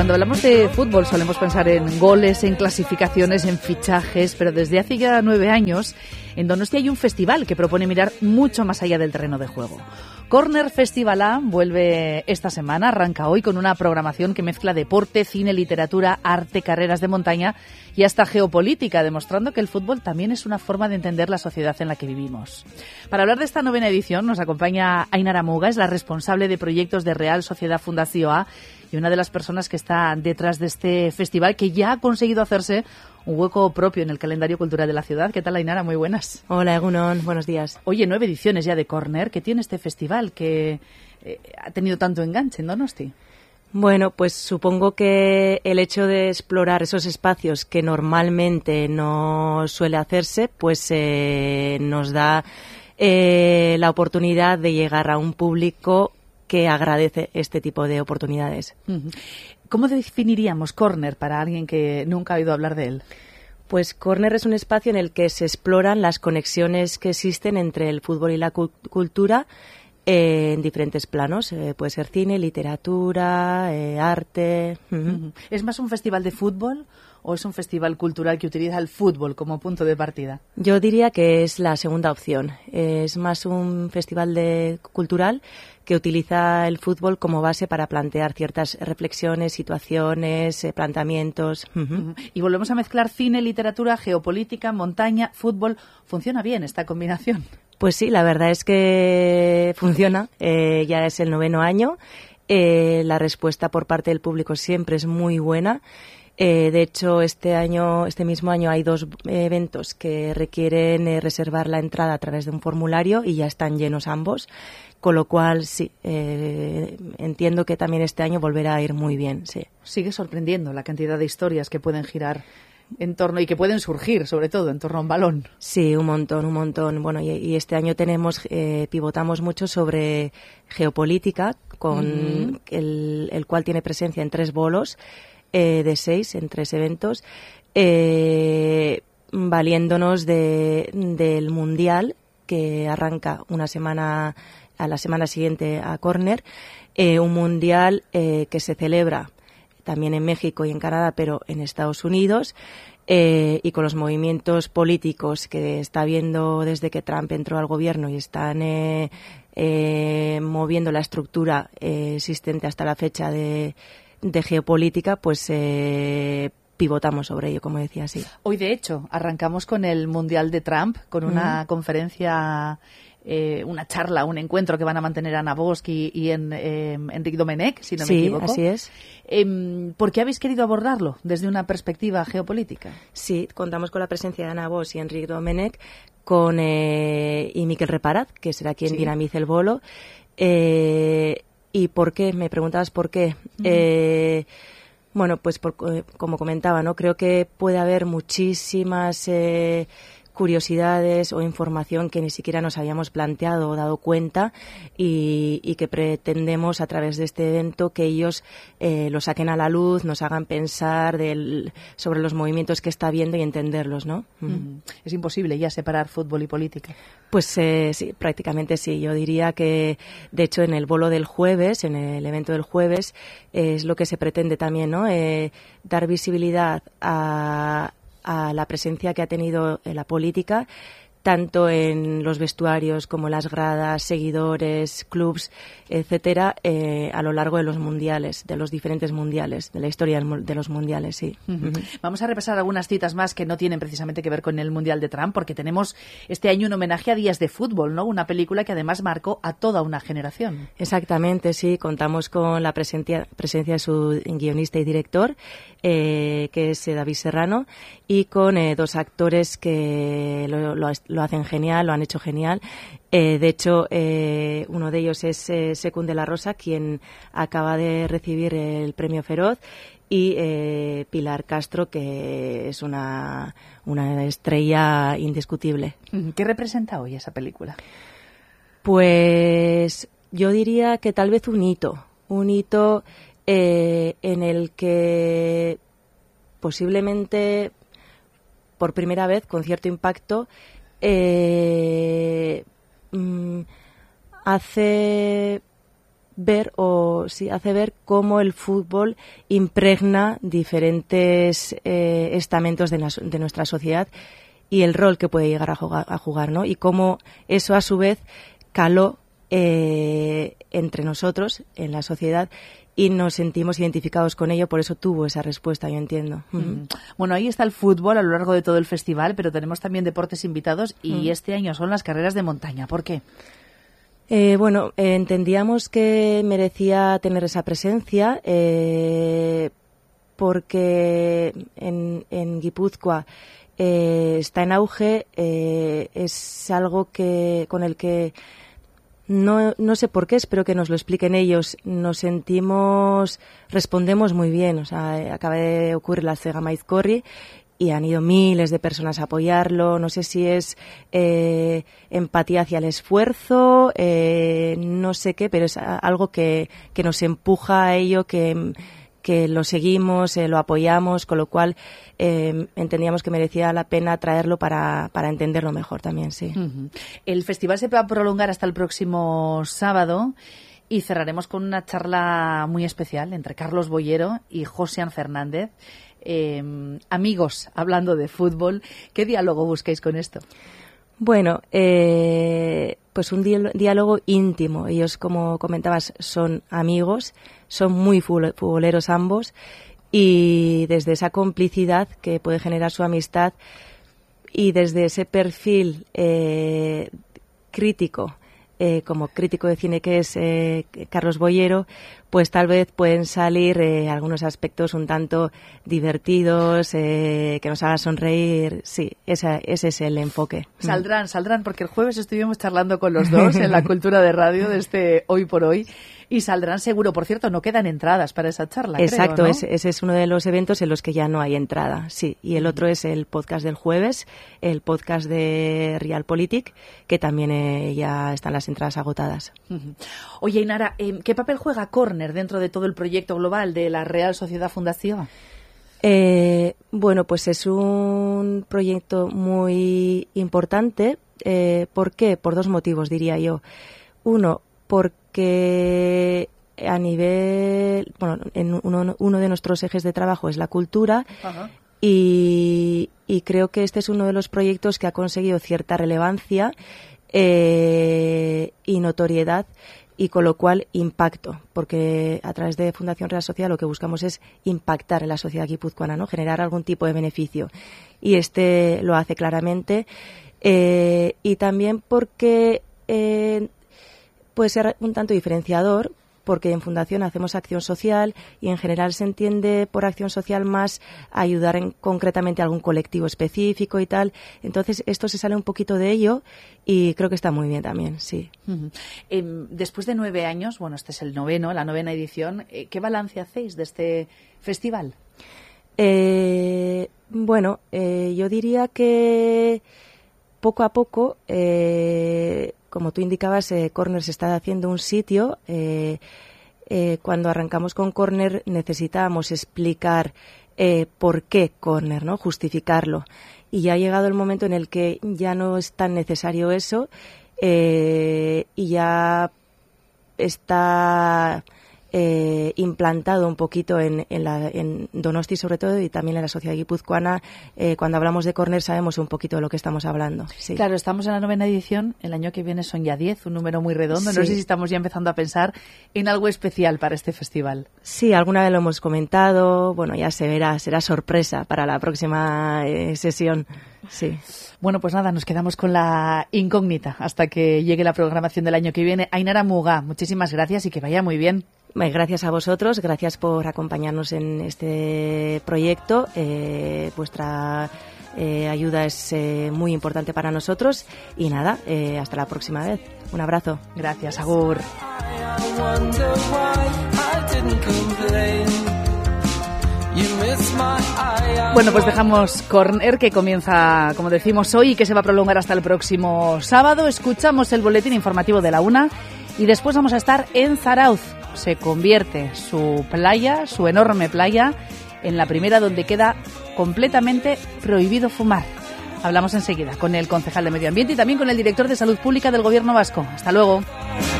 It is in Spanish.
Cuando hablamos de fútbol solemos pensar en goles, en clasificaciones, en fichajes, pero desde hace ya 9 años en Donostia hay un festival que propone mirar mucho más allá del terreno de juego. Corner Festivala vuelve esta semana, arranca hoy con una programación que mezcla deporte, cine, literatura, arte, carreras de montaña y hasta geopolítica, demostrando que el fútbol también es una forma de entender la sociedad en la que vivimos. Para hablar de esta 9ª edición nos acompaña Ainara Muga, es la responsable de proyectos de Real Sociedad Fundación A y una de las personas que está detrás de este festival que ya ha conseguido hacerse un hueco propio en el calendario cultural de la ciudad. ¿Qué tal, Ainara? Muy buenas. Hola, Egunon. Buenos días. Oye, 9 ediciones ya de Corner. ¿Qué tiene este festival que ha tenido tanto enganche en Donosti? Bueno, pues supongo que el hecho de explorar esos espacios que normalmente no suele hacerse, pues nos da la oportunidad de llegar a un público que agradece este tipo de oportunidades. ¿Cómo definiríamos Corner para alguien que nunca ha oído hablar de él? Pues Corner es un espacio en el que se exploran las conexiones que existen entre el fútbol y la cultura en diferentes planos. Puede ser cine, literatura, arte. ¿Es más un festival de fútbol o es un festival cultural que utiliza el fútbol como punto de partida? Yo diría que es la segunda opción. Es más un festival cultural que utiliza el fútbol como base para plantear ciertas reflexiones, situaciones, planteamientos. Y volvemos a mezclar cine, literatura, geopolítica, montaña, fútbol. ¿Funciona bien esta combinación? Pues sí, la verdad es que funciona. Ya es el 9º año. La respuesta por parte del público siempre es muy buena. De hecho, este mismo año hay 2 eventos que requieren reservar la entrada a través de un formulario y ya están llenos ambos, con lo cual sí, entiendo que también este año volverá a ir muy bien. Sí. Sigue sorprendiendo la cantidad de historias que pueden girar en torno y que pueden surgir, sobre todo, en torno a un balón. Sí, un montón. Bueno, y este año pivotamos mucho sobre geopolítica, con el cual tiene presencia en 3 bolos de 6, en 3 eventos, valiéndonos del Mundial, que arranca a la semana siguiente a Corner, un Mundial que se celebra también en México y en Canadá, pero en Estados Unidos, y con los movimientos políticos que está habiendo desde que Trump entró al gobierno y están moviendo la estructura existente hasta la fecha de geopolítica, pues pivotamos sobre ello, como decía, sí. Hoy, de hecho, arrancamos con el Mundial de Trump, con una conferencia, una charla, un encuentro que van a mantener Ana Bosch y Enric Domenech, si no me equivoco. Sí, así es. ¿Por qué habéis querido abordarlo desde una perspectiva geopolítica? Sí, contamos con la presencia de Ana Bosch y Enric Domenech y Miquel Reparat, que será quien dinamice el bolo. ¿Y por qué? Me preguntabas por qué. Bueno, pues como comentaba, ¿no? Creo que puede haber muchísimas curiosidades o información que ni siquiera nos habíamos planteado o dado cuenta y que pretendemos a través de este evento que ellos lo saquen a la luz, nos hagan pensar sobre los movimientos que está habiendo y entenderlos, ¿no? Es imposible ya separar fútbol y política. Pues sí, prácticamente sí. Yo diría que, de hecho, en el bolo del jueves, en el evento del jueves, es lo que se pretende también, ¿no? Dar visibilidad a la presencia que ha tenido la política, tanto en los vestuarios como las gradas, seguidores, clubs, etcétera, a lo largo de los mundiales, de los diferentes mundiales, de la historia de los mundiales, sí. Vamos a repasar algunas citas más que no tienen precisamente que ver con el Mundial de Trump, porque tenemos este año un homenaje a Días de Fútbol, ¿no? Una película que además marcó a toda una generación. Exactamente, sí. Contamos con la presencia de su guionista y director, que es David Serrano, y con 2 actores que lo hacen genial, lo han hecho genial. De hecho, uno de ellos es Secund de la Rosa, quien acaba de recibir el premio Feroz, y Pilar Castro, que es una estrella indiscutible. ¿Qué representa hoy esa película? Pues yo diría que tal vez un hito en el que posiblemente por primera vez, con cierto impacto, hace ver hace ver cómo el fútbol impregna diferentes estamentos de nuestra sociedad y el rol que puede llegar a jugar, ¿no? Y cómo eso a su vez caló entre nosotros en la sociedad y nos sentimos identificados con ello, por eso tuvo esa respuesta, yo entiendo. Bueno, ahí está el fútbol a lo largo de todo el festival, pero tenemos también deportes invitados y este año son las carreras de montaña. ¿Por qué? Entendíamos que merecía tener esa presencia porque en Guipúzcoa está en auge, es algo con el que no sé por qué, espero que nos lo expliquen ellos. Respondemos muy bien. O sea, acaba de ocurrir la Sega Maizkorri y han ido miles de personas a apoyarlo. No sé si es empatía hacia el esfuerzo, no sé qué, pero es algo que nos empuja a ello, que lo seguimos, lo apoyamos, con lo cual entendíamos que merecía la pena traerlo para entenderlo mejor también, sí. El festival se va a prolongar hasta el próximo sábado y cerraremos con una charla muy especial entre Carlos Boyero y Josean Fernández, amigos hablando de fútbol. ¿Qué diálogo buscáis con esto? Bueno, pues un diálogo íntimo. Ellos, como comentabas, son amigos, son muy futboleros ambos y desde esa complicidad que puede generar su amistad y desde ese perfil crítico, como crítico de cine que es Carlos Boyero, pues tal vez pueden salir algunos aspectos un tanto divertidos, que nos hagan sonreír. Sí, ese es el enfoque. Saldrán, porque el jueves estuvimos charlando con los dos en la Cultura de Radio de este Hoy por Hoy. Y saldrán seguro. Por cierto, no quedan entradas para esa charla. Exacto, creo, ¿no? Ese es uno de los eventos en los que ya no hay entrada, sí. Y el otro es el podcast del jueves, el podcast de Realpolitik, que también ya están las entradas agotadas. Oye, Ainara, ¿qué papel juega Corner dentro de todo el proyecto global de la Real Sociedad Fundación? Bueno, pues es un proyecto muy importante. ¿Por qué? Por dos motivos, diría yo. Uno, porque a nivel, en uno de nuestros ejes de trabajo es la cultura. Ajá. Y creo que este es uno de los proyectos que ha conseguido cierta relevancia y notoriedad y con lo cual impacto, porque a través de Fundación Real Sociedad lo que buscamos es impactar en la sociedad guipuzcoana, ¿no? Generar algún tipo de beneficio y este lo hace claramente y también porque puede ser un tanto diferenciador, porque en Fundación hacemos acción social y en general se entiende por acción social más ayudar concretamente a algún colectivo específico y tal. Entonces esto se sale un poquito de ello y creo que está muy bien también, sí. Después de 9 años, bueno, este es la 9ª edición, ¿qué balance hacéis de este festival? Yo diría que poco a poco, como tú indicabas, Corner se está haciendo un sitio. Cuando arrancamos con Corner necesitábamos explicar por qué Corner, ¿no? Justificarlo. Y ya ha llegado el momento en el que ya no es tan necesario eso y ya está implantado un poquito en Donosti sobre todo y también en la sociedad guipuzcoana. Cuando hablamos de Corner sabemos un poquito de lo que estamos hablando. Sí. Claro, estamos en la 9ª edición, el año que viene son ya 10, un número muy redondo. Sí. No sé si estamos ya empezando a pensar en algo especial para este festival. Sí, alguna vez lo hemos comentado, bueno, ya se verá, será sorpresa para la próxima sesión. Sí. Bueno, pues nada, nos quedamos con la incógnita hasta que llegue la programación del año que viene. Ainara Muga, muchísimas gracias y que vaya muy bien. Gracias a vosotros, gracias por acompañarnos en este proyecto. Vuestra ayuda es muy importante para nosotros y nada, hasta la próxima vez. Un abrazo. Gracias, agur. Bueno, pues dejamos Corner, que comienza, como decimos, hoy y que se va a prolongar hasta el próximo sábado. Escuchamos el boletín informativo de la 1 y después vamos a estar en Zarauz. Se convierte su playa, su enorme playa, en la primera donde queda completamente prohibido fumar. Hablamos enseguida con el concejal de Medio Ambiente y también con el director de Salud Pública del Gobierno vasco. Hasta luego.